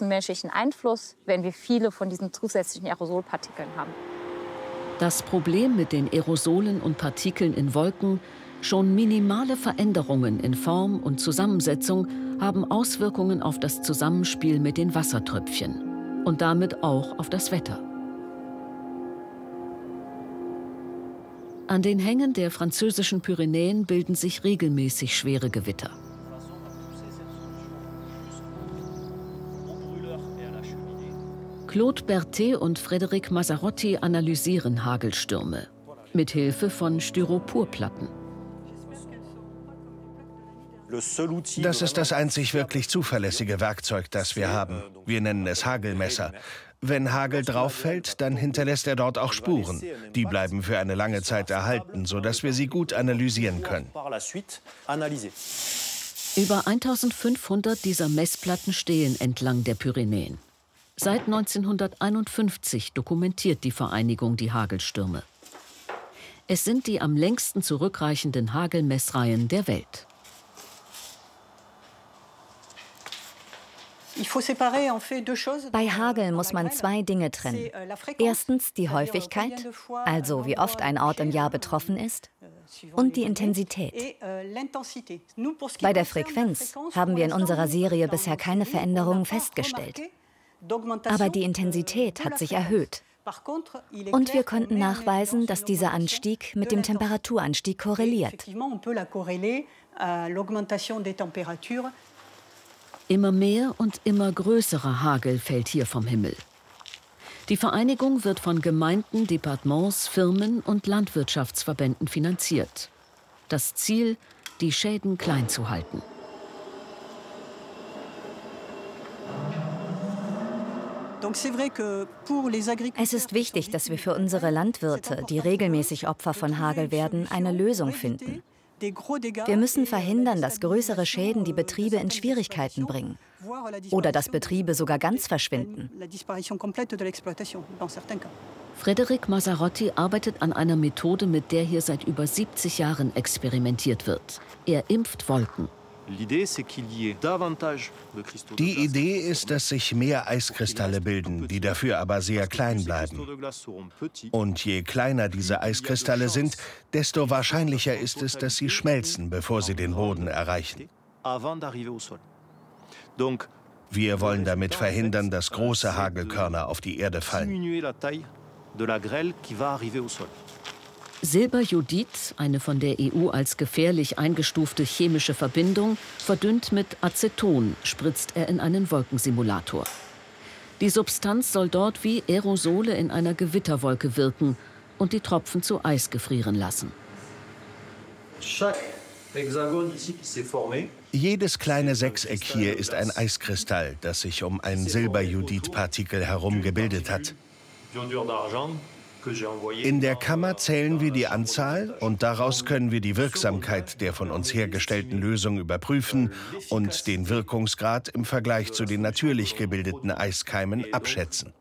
großen menschlichen Einfluss, wenn wir viele von diesen zusätzlichen Aerosolpartikeln haben. Das Problem mit den Aerosolen und Partikeln in Wolken: schon minimale Veränderungen in Form und Zusammensetzung haben Auswirkungen auf das Zusammenspiel mit den Wassertröpfchen und damit auch auf das Wetter. An den Hängen der französischen Pyrenäen bilden sich regelmäßig schwere Gewitter. Claude Berthet und Frédéric Mazzarotti analysieren Hagelstürme mit Hilfe von Styroporplatten. Das ist das einzig wirklich zuverlässige Werkzeug, das wir haben. Wir nennen es Hagelmesser. Wenn Hagel drauf fällt, dann hinterlässt er dort auch Spuren. Die bleiben für eine lange Zeit erhalten, sodass wir sie gut analysieren können. Über 1500 dieser Messplatten stehen entlang der Pyrenäen. Seit 1951 dokumentiert die Vereinigung die Hagelstürme. Es sind die am längsten zurückreichenden Hagelmessreihen der Welt. Bei Hagel muss man zwei Dinge trennen. Erstens die Häufigkeit, also wie oft ein Ort im Jahr betroffen ist, und die Intensität. Bei der Frequenz haben wir in unserer Serie bisher keine Veränderungen festgestellt. Aber die Intensität hat sich erhöht. Und wir konnten nachweisen, dass dieser Anstieg mit dem Temperaturanstieg korreliert. Immer mehr und immer größerer Hagel fällt hier vom Himmel. Die Vereinigung wird von Gemeinden, Departements, Firmen und Landwirtschaftsverbänden finanziert. Das Ziel: die Schäden klein zu halten. Es ist wichtig, dass wir für unsere Landwirte, die regelmäßig Opfer von Hagel werden, eine Lösung finden. Wir müssen verhindern, dass größere Schäden die Betriebe in Schwierigkeiten bringen oder dass Betriebe sogar ganz verschwinden. Frédéric Mazzarotti arbeitet an einer Methode, mit der hier seit über 70 Jahren experimentiert wird. Er impft Wolken. Die Idee ist, dass sich mehr Eiskristalle bilden, die dafür aber sehr klein bleiben. Und je kleiner diese Eiskristalle sind, desto wahrscheinlicher ist es, dass sie schmelzen, bevor sie den Boden erreichen. Wir wollen damit verhindern, dass große Hagelkörner auf die Erde fallen. Silberjodid, eine von der EU als gefährlich eingestufte chemische Verbindung, verdünnt mit Aceton, spritzt er in einen Wolkensimulator. Die Substanz soll dort wie Aerosole in einer Gewitterwolke wirken und die Tropfen zu Eis gefrieren lassen. Jedes kleine Sechseck hier ist ein Eiskristall, das sich um ein Silberjodidpartikel herum gebildet hat. In der Kammer zählen wir die Anzahl und daraus können wir die Wirksamkeit der von uns hergestellten Lösung überprüfen und den Wirkungsgrad im Vergleich zu den natürlich gebildeten Eiskeimen abschätzen.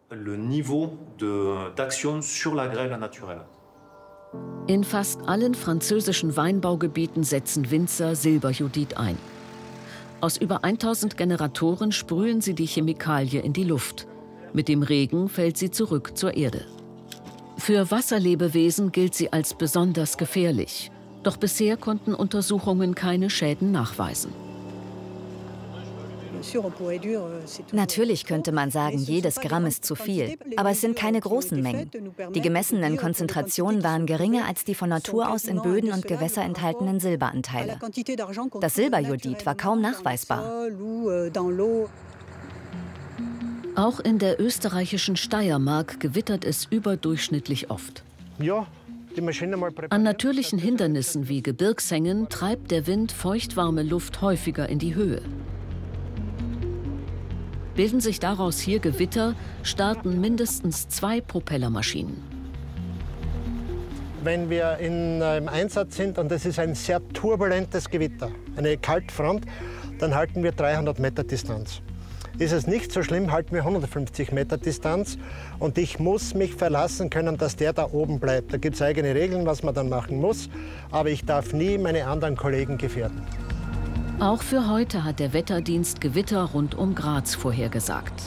In fast allen französischen Weinbaugebieten setzen Winzer Silberjodid ein. Aus über 1000 Generatoren sprühen sie die Chemikalie in die Luft. Mit dem Regen fällt sie zurück zur Erde. Für Wasserlebewesen gilt sie als besonders gefährlich. Doch bisher konnten Untersuchungen keine Schäden nachweisen. Natürlich könnte man sagen, jedes Gramm ist zu viel, aber es sind keine großen Mengen. Die gemessenen Konzentrationen waren geringer als die von Natur aus in Böden und Gewässer enthaltenen Silberanteile. Das Silberjodid war kaum nachweisbar. Auch in der österreichischen Steiermark gewittert es überdurchschnittlich oft. An natürlichen Hindernissen wie Gebirgshängen treibt der Wind feuchtwarme Luft häufiger in die Höhe. Bilden sich daraus hier Gewitter, starten mindestens 2 Propellermaschinen. Wenn wir im Einsatz sind und es ist ein sehr turbulentes Gewitter, eine Kaltfront, dann halten wir 300 Meter Distanz. Ist es nicht so schlimm, halten wir 150 Meter Distanz und ich muss mich verlassen können, dass der da oben bleibt. Da gibt es eigene Regeln, was man dann machen muss, aber ich darf nie meine anderen Kollegen gefährden. Auch für heute hat der Wetterdienst Gewitter rund um Graz vorhergesagt.